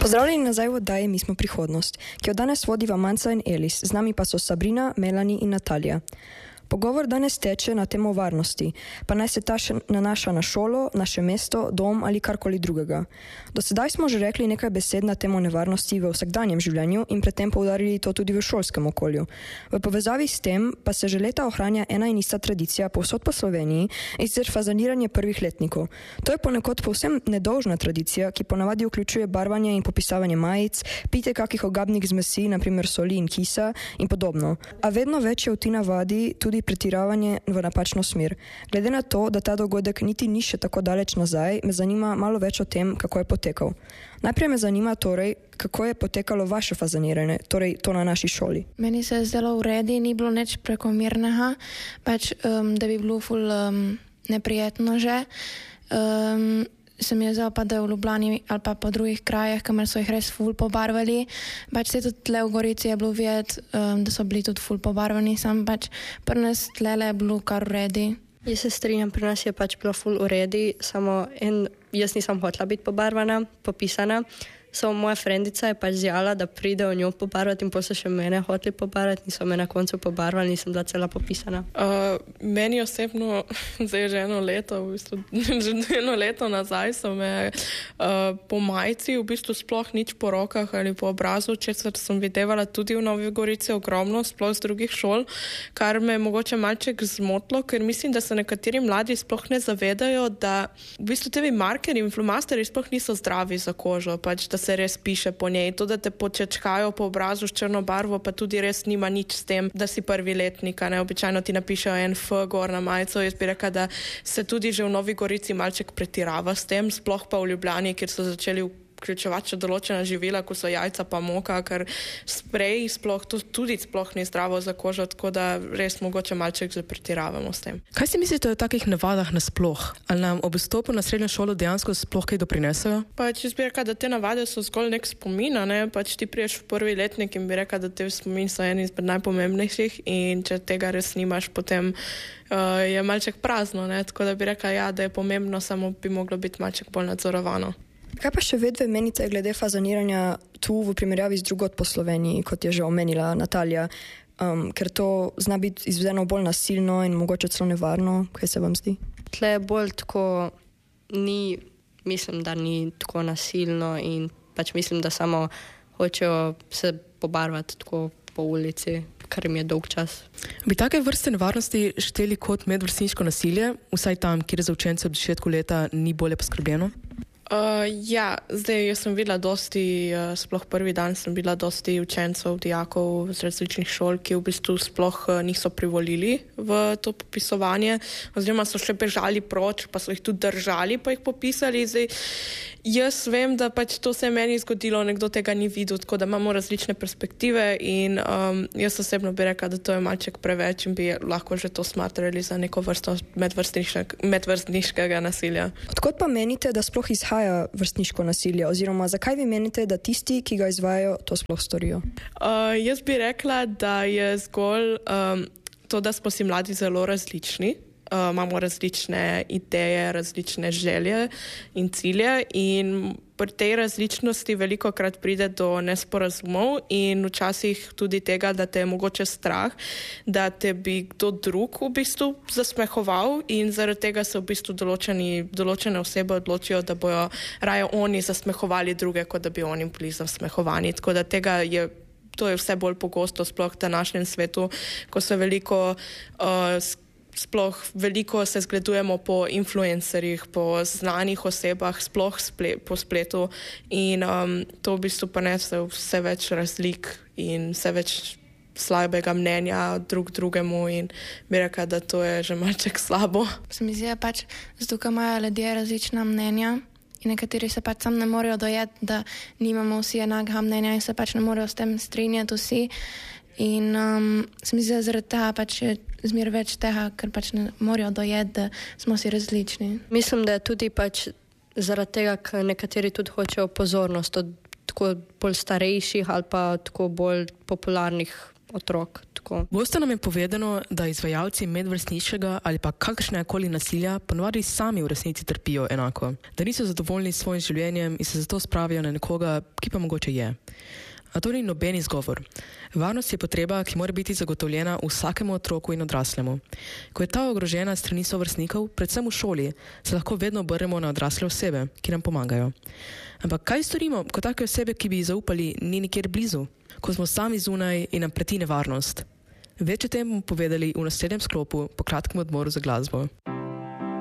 Pozdravljeni nazaj v oddaji Mi smo prihodnost, ki jo danes vodiva Manca in Elis, z nami pa so Sabrina, Melanie in Natalija. Pogovor danes teče na temo varnosti, pa naj se ta nanaša na šolo, naše mesto, dom ali karkoli drugega. Do sedaj smo že rekli nekaj besed na temo nevarnosti v vsakdanjem življenju in predtem poudarili to tudi v šolskem okolju. V povezavi s tem pa se že leta ohranja ena in ista tradicija povsod po Sloveniji, in sicer fazaniranje prvih letnikov. To je ponekod povsem nedolžna tradicija, ki ponavadi vključuje barvanje in popisavanje majic, pitje kakih ogabnih zmesi, naprimer soli in kisa in podobno. A vedno več je v ti navadi tudi pretiravanje v napačno smer. Glede na to, da ta dogodek niti ni še tako daleč nazaj, me zanima malo več o tem, kako je potekal. Najprej me zanima torej, kako je potekalo vaše fazaniranje, torej to na naši šoli. Meni se je zdelo v redu, ni bilo nič prekomernega, da bi bilo ful neprijetno že. Se mi je zdelo pa, da je v Ljubljani ali pa po drugih krajih, kamor so jih res ful pobarvali. Se tudi tle v Gorici je bilo videti, da so bili tudi ful pobarvani, sam pri nas tlele je bilo kar v redu. Jaz se strinjam, pri nas je bilo ful v redu, samo jaz nisem hotela biti pobarvana, popisana. Samo moja frendica je zjala, da pride v njo pobarvati in potem še mene hoteli pobarvati in so me na koncu pobarvali in sem bila cela popisana. Meni osebno, zdaj že eno leto nazaj so me po majici v bistvu sploh nič po rokah ali po obrazu, česar sem videvala tudi v Novi Gorici ogromno, sploh z drugih šol, kar me je mogoče malček zmotilo, ker mislim, da se nekateri mladi sploh ne zavedajo, da v bistvu tevi markerji in flomasteri sploh niso zdravi za kožo, da se res piše po njej. To, da te počečkajo po obrazu s črno barvo, pa tudi res nima nič s tem, da si prvi letnik. Običajno ti napišejo en F gor na majico. Jaz bi rekla, da se tudi že v Novi Gorici malček pretirava s tem, sploh pa v Ljubljani, kjer so začeli vključevati še določena živila, ko so jajca pa moka, ker sprej tudi ni zdravo za kožo, tako da res mogoče malček že pretiravamo s tem. Kaj si mislite o takih navadah nasploh? Ali nam ob vstopu na srednjo šolo dejansko sploh kaj doprinesejo? Jaz bi rekla, da te navade so zgolj nek spomin, ti priješ v prvi letnik in bi rekla, da te spomin so eni izmed najpomembnejših in če tega res nimaš, potem je malček prazno, tako da bi rekla, ja, da je pomembno, samo bi moglo biti malček bolj nadzorovano. Kaj pa še vedno menite glede fazaniranja tu v primerjavi z drugod po Sloveniji, kot je že omenila Natalija, ker to zna biti izvedeno bolj nasilno in mogoče celo nevarno, kaj se vam zdi? Tle bolj tako mislim, da ni tako nasilno in mislim, da samo hočejo se pobarvati tako po ulici, kar jim je dolg čas. Bi take vrste nevarnosti šteli kot medvrstniško nasilje, vsaj tam, kjer za učence ob začetku leta ni bolje poskrbljeno? Zdaj jaz sem videla sploh prvi dan sem videla dosti učencev, dijakov z različnih šol, ki v bistvu sploh niso privolili v to popisovanje, oziroma so še bežali proč, pa so jih tudi držali, pa jih popisali. Zdaj, jaz vem, da to se je meni zgodilo, nekdo tega ni videl, tako da imamo različne perspektive in jaz osebno bi rekla, da to je malček preveč in bi lahko že to smatrali za neko vrsto medvrstniškega nasilja. Odkot pa menite, da sploh izhaja vrstniško nasilje, oziroma zakaj vi menite, da tisti, ki ga izvajajo, to sploh storijo? Jaz bi rekla, da je zgolj to, da smo si mladi zelo različni. Imamo različne ideje, različne želje in cilje in pri tej različnosti velikokrat pride do nesporazumov in včasih tudi tega, da te je mogoče strah, da te bi kdo drug v bistvu zasmehoval in zaradi tega se v bistvu določene osebe odločijo, da bojo raje oni zasmehovali druge, kot da bi oni bili zasmehovani. Tako da to je vse bolj pogosto sploh v današnjem svetu, ko se veliko se zgledujemo po influencerjih, po znanih osebah, sploh po spletu in to v bistvu ponese vse več razlik in vse več slabega mnenja drugemu in bi rekla, da to je že malček slabo. Se mi zdi, zato, ker imajo ljudje različna mnenja in nekateri se sam ne morejo dojeti, da nimamo vsi enakega mnenja in se ne morejo s tem strinjati vsi. In se mi zdi, da zaradi tega je zmer več tega, ker ne morejo dojeti, da smo si različni. Mislim, da je tudi zaradi tega, ker nekateri tudi hočejo pozornost od tako bolj starejših ali pa tako bolj popularnih otrok. Tako. Boste nam je povedano, da izvajalci medvrstniškega ali pa kakršnekoli nasilja ponovadi sami v resnici trpijo enako, da niso zadovoljni s svojim življenjem in se zato spravijo na nekoga, ki pa mogoče je. A to ni noben izgovor. Varnost je potreba, ki mora biti zagotovljena vsakemu otroku in odraslemu. Ko je ta ogrožena strani sovrstnikov, predvsem v šoli, se lahko vedno obrnemo na odrasle osebe, ki nam pomagajo. Ampak kaj storimo, ko take osebe, ki bi ji zaupali, ni nikjer blizu? Ko smo sami zunaj in nam preti nevarnost? Več o tem bomo povedali v naslednjem sklopu po kratkem odmoru za glasbo.